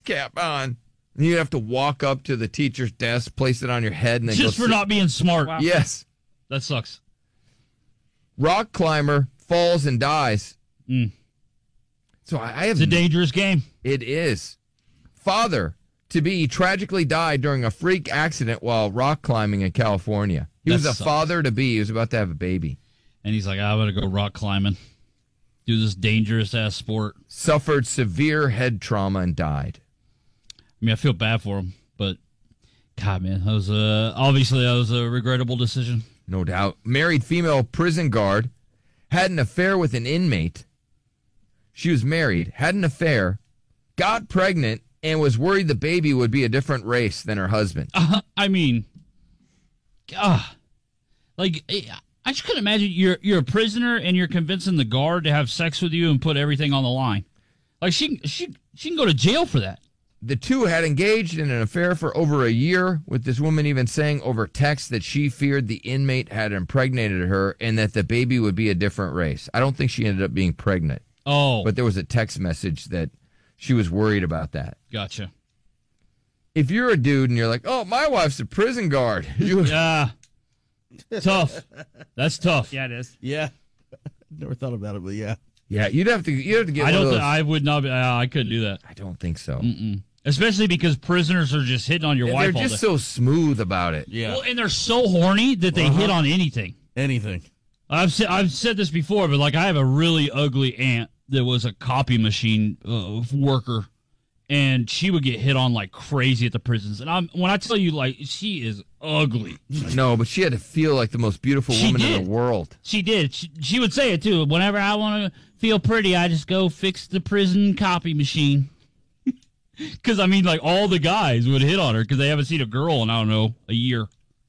cap on. And you have to walk up to the teacher's desk, place it on your head, and then just for not being smart. Wow. Yes. That sucks. Rock climber falls and dies. So I have... It's a dangerous game. It is. Father-to-be tragically died during a freak accident while rock climbing in California. He was a father-to-be. He was about to have a baby. And he's like, I'm going to go rock climbing. Do this dangerous-ass sport. Suffered severe head trauma and died. I mean, I feel bad for him, but God, man, that was obviously that was a regrettable decision. No doubt. Married female prison guard had an affair with an inmate. She was married, had an affair, got pregnant, and was worried the baby would be a different race than her husband. I mean, like, I just couldn't imagine you're a prisoner and you're convincing the guard to have sex with you and put everything on the line. Like, she can go to jail for that. The two had engaged in an affair for over a year, with this woman even saying over text that she feared the inmate had impregnated her and that the baby would be a different race. I don't think she ended up being pregnant. Oh. But there was a text message that she was worried about that. Gotcha. If you're a dude and you're like, oh, my wife's a prison guard. Yeah. Tough. That's tough. Yeah, it is. Yeah. Never thought about it, but yeah. Yeah, you'd have to get I don't. I would not. I couldn't do that. I don't think so. Especially because prisoners are just hitting on your wife. They're just so smooth about it. Yeah. Well, and they're so horny that they hit on anything. Anything. I've said this before, but like I have a really ugly aunt that was a copy machine worker, and she would get hit on like crazy at the prisons. And when I tell you, like, she is ugly. No, but she had to feel like the most beautiful woman in the world. She did. She would say it too. Whenever I want to feel pretty, I just go fix the prison copy machine. Because, I mean, like, all the guys would hit on her because they haven't seen a girl in, I don't know, a year.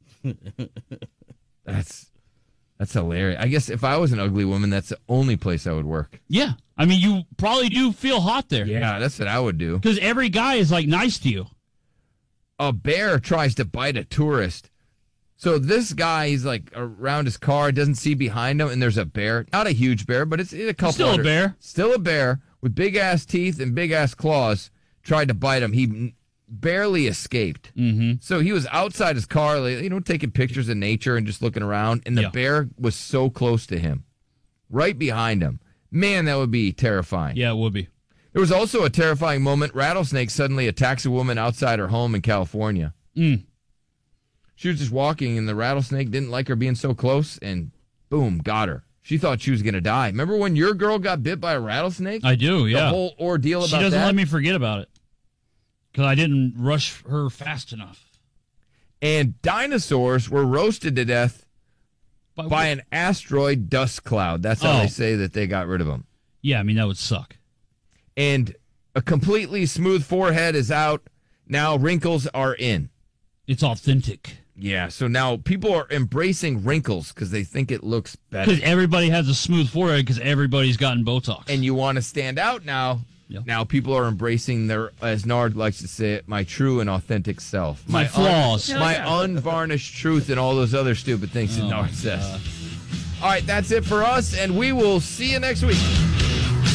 That's hilarious. I guess if I was an ugly woman, that's the only place I would work. Yeah. I mean, you probably do feel hot there. Yeah, that's what I would do. Because every guy is, like, nice to you. A bear tries to bite a tourist. So this guy, he's, like, around his car, doesn't see behind him, and there's a bear. Not a huge bear, but it's a couple. Still a bear. Still a bear with big-ass teeth and big-ass claws. Tried to bite him. He barely escaped. Mm-hmm. So he was outside his car, taking pictures of nature and just looking around, and the bear was so close to him, right behind him. Man, that would be terrifying. Yeah, it would be. There was also a terrifying moment. Rattlesnake suddenly attacks a woman outside her home in California. She was just walking, and the rattlesnake didn't like her being so close, and boom, got her. She thought she was going to die. Remember when your girl got bit by a rattlesnake? I do, yeah. The whole ordeal about that? She doesn't let me forget about it because I didn't rush her fast enough. And dinosaurs were roasted to death by an asteroid dust cloud. That's how they say that they got rid of them. Yeah, I mean, that would suck. And a completely smooth forehead is out. Now wrinkles are in. It's authentic. Yeah, so now people are embracing wrinkles because they think it looks better. Because everybody has a smooth forehead because everybody's gotten Botox. And you want to stand out now. Yep. Now people are embracing their, as Nard likes to say it, my true and authentic self. My flaws. My unvarnished truth and all those other stupid things that Nard says. All right, that's it for us, and we will see you next week.